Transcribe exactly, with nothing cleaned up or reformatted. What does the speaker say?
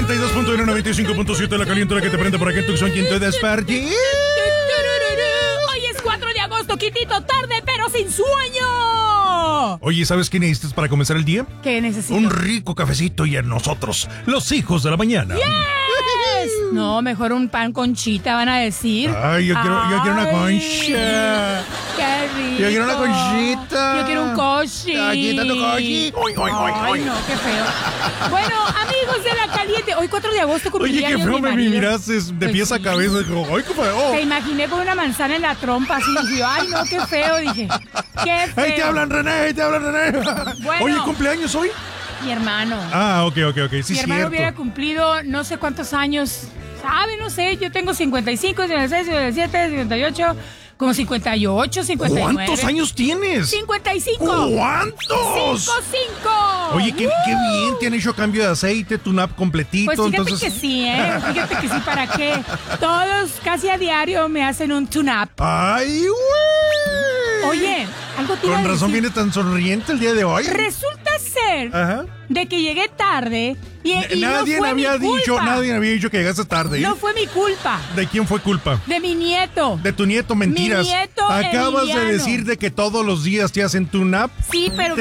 noventa y dos punto uno, noventa y cinco punto siete, la caliente, la que te prende por aquí en Tucson, quien te desperté. Hoy es cuatro de agosto, Quitito, tarde pero sin sueño. Oye, ¿sabes qué necesitas para comenzar el día? ¿Qué necesito? Un rico cafecito y a nosotros, los hijos de la mañana. Yes. No, mejor un pan con chita, van a decir. Ay, yo quiero, yo quiero una Ay, concha. Qué rico. Yo quiero una conchita. Yo quiero un coshi. Aquí está tu coshi. Oy, oy, oy, Ay, oy. no, qué feo. Bueno, amigos de la caliente, hoy cuatro de agosto Oye, qué cumpleaños feo mi me marido. miraste de Pues pies a sí. cabeza. Dijo, ay, qué feo. Te imaginé con una manzana en la trompa, así, y dije, ay, no, qué feo, dije, qué feo. Ahí te hablan, René, ahí te hablan, René. Bueno. Oye, ¿cumpleaños hoy? Mi hermano. Ah, ok, ok, ok, sí, Mi hermano cierto. hubiera cumplido no sé cuántos años, ¿sabe? No sé, yo tengo cincuenta y cinco, cincuenta y seis, cincuenta y siete, cincuenta y ocho, como cincuenta y ocho, cincuenta y nueve. ¿Cuántos años tienes? cincuenta y cinco. ¿Cuántos? cinco cinco. Oye, qué, qué bien, te han hecho cambio de aceite, tu nap completito. Pues fíjate entonces... que sí, ¿eh? Fíjate que sí, ¿para qué? Todos casi a diario me hacen un tune-up. ¡Ay, güey! Oye, algo te iba Con a razón decir. viene tan sonriente el día de hoy. Resulta ser Ajá. de que llegué tarde y, y nadie no fue había mi dicho, culpa. nadie había dicho que llegaste tarde. ¿eh? No fue mi culpa. ¿De quién fue culpa? De mi nieto. De tu nieto, mentiras. Mi nieto Acabas Emiliano. de decir de que todos los días te hacen tu nap. Sí, pero